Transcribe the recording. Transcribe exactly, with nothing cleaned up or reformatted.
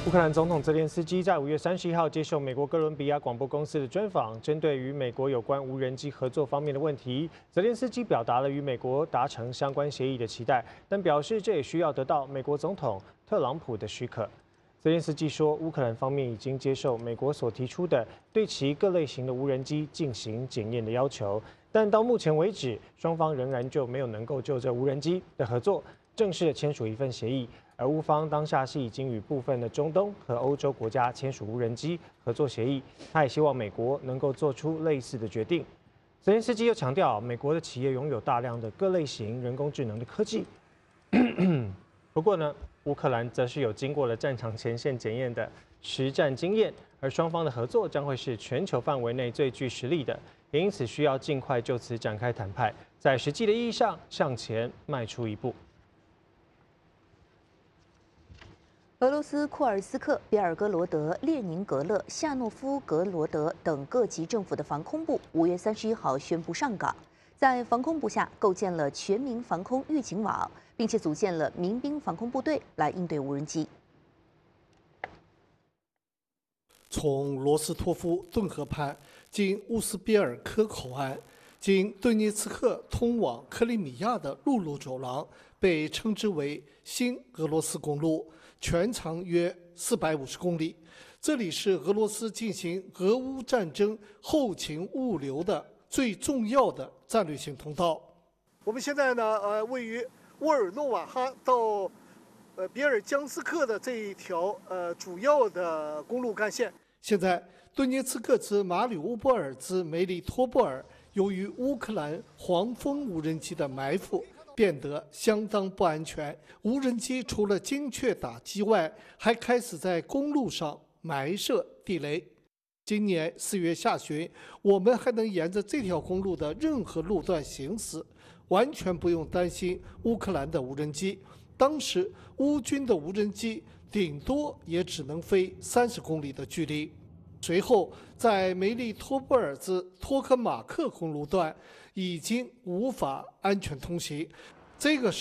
乌克兰总统泽连斯基在五月三十一号接受美国哥伦比亚广播公司的专访，针对与美国有关无人机合作方面的问题，泽连斯基表达了与美国达成相关协议的期待，但表示这也需要得到美国总统特朗普的许可。泽连斯基说，乌克兰方面已经接受美国所提出的对其各类型的无人机进行检验的要求，但到目前为止，双方仍然就没有能够就这无人机的合作正式的签署一份协议。而乌方当下是已经与部分的中东和欧洲国家签署无人机合作协议，他也希望美国能够做出类似的决定。泽连斯基又强调，美国的企业拥有大量的各类型人工智能的科技。不过呢，乌克兰则是有经过了战场前线检验的实战经验，而双方的合作将会是全球范围内最具实力的，也因此需要尽快就此展开谈判，在实际的意义上向前迈出一步。 俄罗斯库尔斯克、别尔哥罗德、列宁格勒、夏诺夫格罗德等各级政府的防空部五月三十一号宣布上岗，在防空部下构建了全民防空预警网，并且组建了民兵防空部队来应对无人机。 从罗斯托夫顿河畔经乌斯别尔科口岸，经顿涅茨克通往克里米亚的陆路走廊，被称之为新俄罗斯公路。全长约四百五十公里，这里是俄罗斯进行俄乌战争后勤物流的最重要的战略性通道。我们现在呢，呃，位于沃尔诺瓦哈到呃别尔江斯克的这一条呃主要的公路干线。现在，顿涅茨克之马里乌波尔之梅里托波尔，由于乌克兰黄蜂无人机的埋伏，变得相当不安全。无人机除了精确打击外，还开始在公路上埋设地雷。今年四月下旬，我们还能沿着这条公路的任何路段行驶，完全不用担心乌克兰的无人机。当时乌军的无人机顶多也只能飞三十公里的距离。随后，在梅利托波尔之托克马克公路段已经无法安全通行。这个时